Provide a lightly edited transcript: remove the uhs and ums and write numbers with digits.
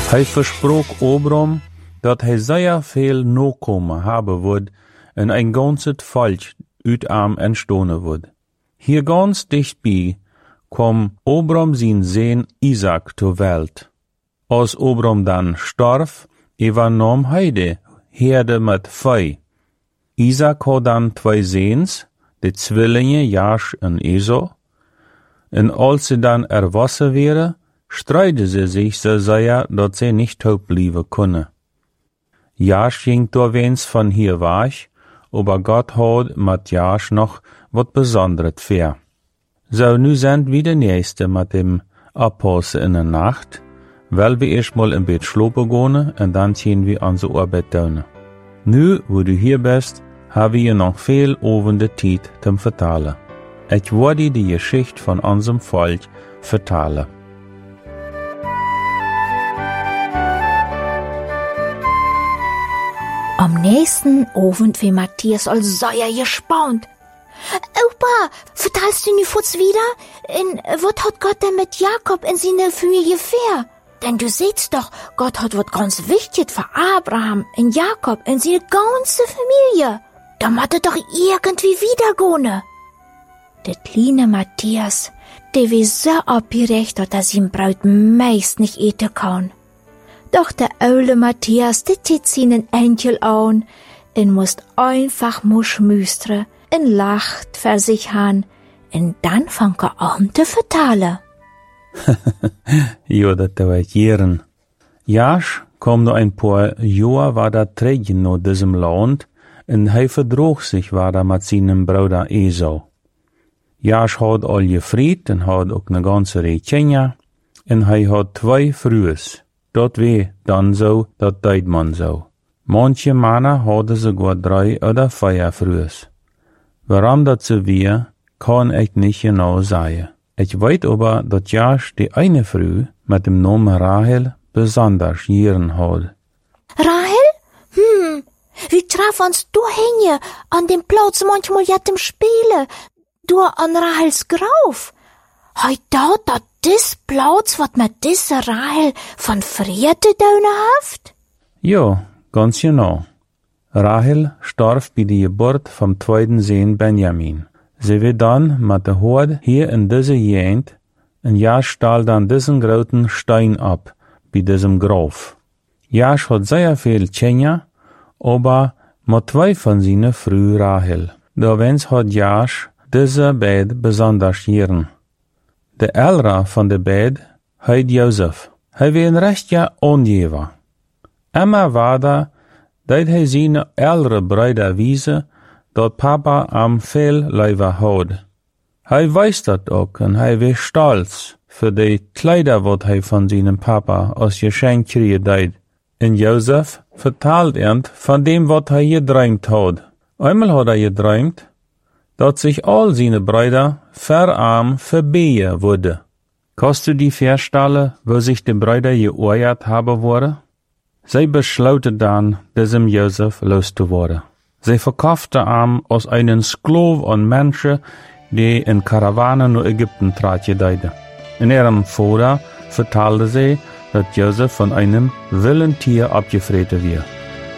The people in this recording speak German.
Hij versprach Abram, dat hij sehr veel Nachkommen haben wird en ein ganzes Volk uit hem entstohnen wird. Hier ganz dichtbij kwam Abram zijn Sohn Isaac zur Welt. Als Abram dann starf, übernahm hij de Herde met vee. Isaac had dan 2 Sehns, de Zwillinge Jasch en Esau. En als ze dan erwachsen wären, streiten sie sich so sehr, dat sie nicht taub bleiben können. Jasch ging doorweens von hier weg, aber Gott hat mit Jasch noch wat Besonderes für. So, nu sind wir der Nächste mit dem Apostel in der Nacht, weil wir erstmal im Bett schlafen gehen und dann gehen wir unsere Arbeit tun. Nu, wo du hier bist, haben wir noch viel ovende Zeit zum Vertalen. Ich werde die Geschichte von unserem Volk vertalen. Am nächsten Abend wie Matthias als Säuer gespannt. Opa, vertalst du nu kurz wieder? In wat hat Gott denn mit Jakob in seine Familie vor? Denn du siehst doch, Gott hat wat ganz wichtig für Abraham, in Jakob, in seine ganze Familie. Da macht er doch irgendwie wiedergehen. Der kleine Matthias, der war so abgeregt, dass er sein Braut meist nicht eten kann. Doch der aule Matthias, der tit seinen Enkel an und musst einfach nur schmüstern und lacht für sich an und dann fängt er an zu vertalen. Ja, das wird jähren. Jasch kam noch ein paar Jahre war da trägen nach diesem Land und er verdroch sich war mit seinem Bruder Esau. Jasch hat all gefried und hat auch eine ganze Reihe Kinder und er hat 2 Frühes. Dat weh dann so, dat deed man so. Manche Männer hadden sogar 3 oder 4 Frühes. Warum dat so weh, kann ich nicht genau sagen. Ich weiß aber, dat Jasch die eine Früh mit dem Namen Rahel besonders gieren hat. Rahel? Wie traf uns du hänge an dem Platz manchmal ja dem Spiele, du an Rahels Grauf. Heut dort dat dis Platz, wat mit dieser Rahel von Friede haft? Ja, ganz genau. Rahel starb bei der Geburt vom 2. Sohn Benjamin. Sie wird dann mit der Horde hier in diese Gegend, und Jasch stahl dann diesen großen Stein ab, bei diesem Graf. Jasch hat sehr viel Kinder, aber mit 2 von seinen Früh Rahel. Daweens hat Jasch diese beide besonders gieren. Der ältere von der beiden heißt Josef. Er war ein rechter Angeber. Immer weiter, dat hij seine ältere Brüder wiese, dat Papa am viel lieber hat. Er weiß dat auch und er war stolz für die Kleider, wat hij von seinem Papa als Geschenk kriegen deed. Und Josef vertelt von dem, wat er geträumt hat. Einmal hat er geträumt, dat sich all seine Brüder verarm verbehen würde. Kannst du die vorstellen, wo sich die Brüder geirrt haben worden? Sie beschlossen dann, diesem Josef loszuwerden. Sie verkauften ihn als einen Sklav an Menschen, die in Karawanen nach Ägypten traten. In ihrem Vater vertalte sie, dass Josef von einem wilden Tier abgefressen wird.